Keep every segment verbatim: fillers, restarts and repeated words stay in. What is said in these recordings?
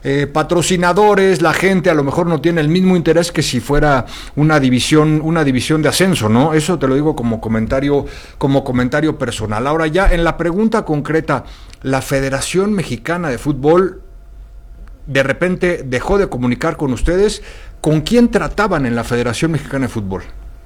eh, patrocinadores, la gente a lo mejor no tiene el mismo interés que si fuera una división, una división de ascenso, ¿no? Eso te lo digo como comentario, como comentario personal. Ahora ya en la pregunta concreta, la Federación Mexicana de Fútbol de repente dejó de comunicar con ustedes. ¿Con quién trataban en la Federación Mexicana de Fútbol?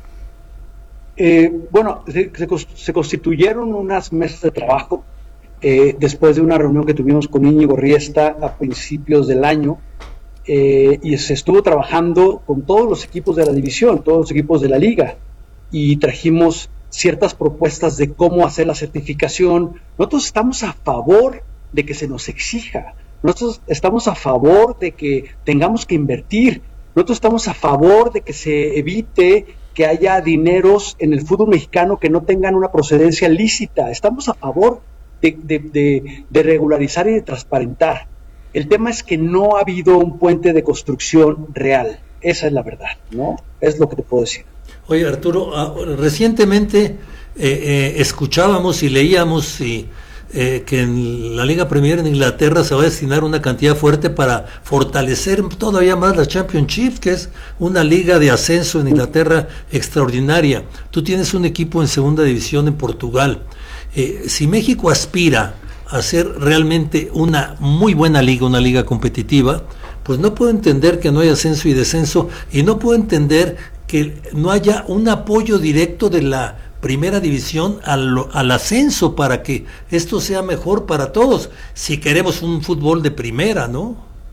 Eh, bueno, se, se, se constituyeron unas mesas de trabajo eh, después de una reunión que tuvimos con Íñigo Riesta a principios del año, eh, y se estuvo trabajando con todos los equipos de la división, todos los equipos de la liga, y trajimos ciertas propuestas de cómo hacer la certificación. Nosotros estamos a favor de que se nos exija, nosotros estamos a favor de que tengamos que invertir, nosotros estamos a favor de que se evite que haya dineros en el fútbol mexicano que no tengan una procedencia lícita. Estamos a favor de, de, de, de regularizar y de transparentar. El tema es que no ha habido un puente de construcción real. Esa es la verdad, ¿no? Es lo que te puedo decir. Oye, Arturo, recientemente eh, eh, escuchábamos y leíamos y, eh, que en la Liga Premier en Inglaterra se va a destinar una cantidad fuerte para fortalecer todavía más la Championship, que es una liga de ascenso en Inglaterra extraordinaria. Tú tienes un equipo en segunda división en Portugal. Eh, si México aspira a ser realmente una muy buena liga, una liga competitiva, pues no puedo entender que no haya ascenso y descenso, y no puedo entender que no haya un apoyo directo de la primera división al, al ascenso para que esto sea mejor para todos, si queremos un fútbol de primera, ¿no?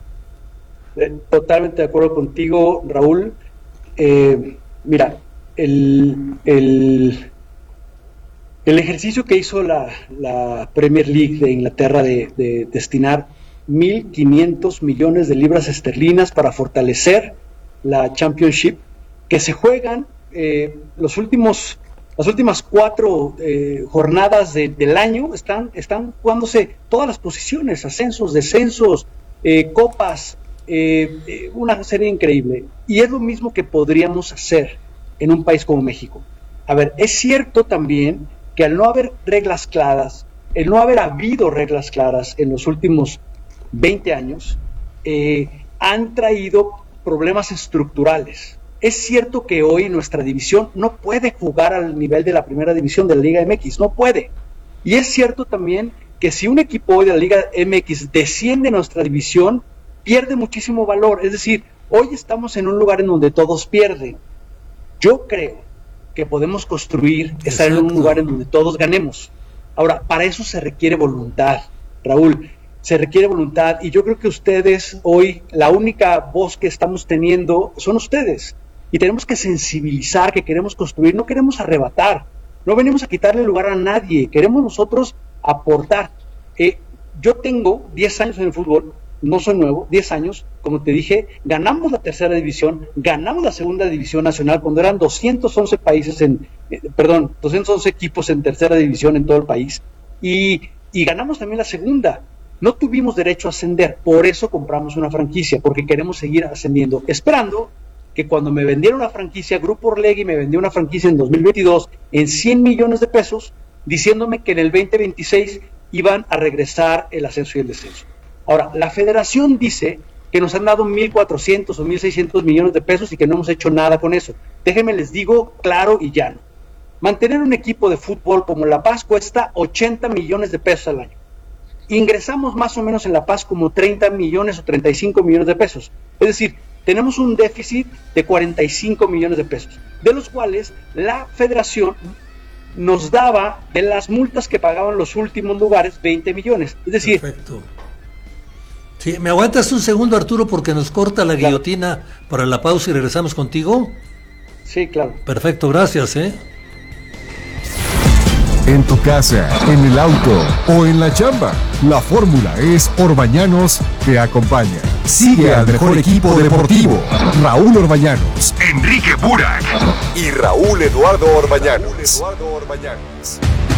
Totalmente de acuerdo contigo, Raúl. Eh, mira, el, el, el ejercicio que hizo la, la Premier League de Inglaterra de, de destinar mil quinientos millones de libras esterlinas para fortalecer la Championship, que se juegan eh, los últimos las últimas cuatro eh, jornadas de, del año, están, están jugándose todas las posiciones, ascensos, descensos, eh, copas, eh, eh, una serie increíble. Y es lo mismo que podríamos hacer en un país como México. A ver, es cierto también que al no haber reglas claras, el no haber habido reglas claras en los últimos veinte años, eh, han traído problemas estructurales. Es cierto que hoy nuestra división no puede jugar al nivel de la primera división de la Liga M X, no puede. Y es cierto también que si un equipo hoy de la Liga M X desciende a nuestra división, pierde muchísimo valor. Es decir, hoy estamos en un lugar en donde todos pierden. Yo creo que podemos construir, Exacto. estar en un lugar en donde todos ganemos. Ahora, para eso se requiere voluntad, Raúl. Se requiere voluntad, y yo creo que ustedes hoy, la única voz que estamos teniendo son ustedes. Y tenemos que sensibilizar que queremos construir, no queremos arrebatar, no venimos a quitarle lugar a nadie, queremos nosotros aportar. Eh, yo tengo diez años en el fútbol, no soy nuevo, diez años, como te dije, ganamos la tercera división, ganamos la segunda división nacional cuando eran doscientos once países en, eh, perdón, doscientos once equipos en tercera división en todo el país, y, y ganamos también la segunda. No tuvimos derecho a ascender, por eso compramos una franquicia, porque queremos seguir ascendiendo, esperando que cuando me vendieron una franquicia, Grupo Orlegui me vendió una franquicia en dos mil veintidós en cien millones de pesos, diciéndome que en el veinte veintiséis iban a regresar el ascenso y el descenso. Ahora, la federación dice que nos han dado mil cuatrocientos o mil seiscientos millones de pesos y que no hemos hecho nada con eso. Déjenme les digo claro y llano. Mantener un equipo de fútbol como La Paz cuesta ochenta millones de pesos al año. Ingresamos más o menos en La Paz como treinta millones o treinta y cinco millones de pesos. Es decir, tenemos un déficit de cuarenta y cinco millones de pesos, de los cuales la federación nos daba, de las multas que pagaban los últimos lugares, veinte millones. Es decir... Perfecto. Sí, ¿me aguantas un segundo, Arturo, porque nos corta la claro. guillotina para la pausa y regresamos contigo? Sí, claro. Perfecto, gracias, ¿eh? En tu casa, en el auto o en la chamba, la fórmula es Orbañanos te acompaña. Sigue al mejor equipo deportivo, Raúl Orbañanos, Enrique Burak y Raúl Eduardo Orbañanos. Raúl Eduardo Orbañanos.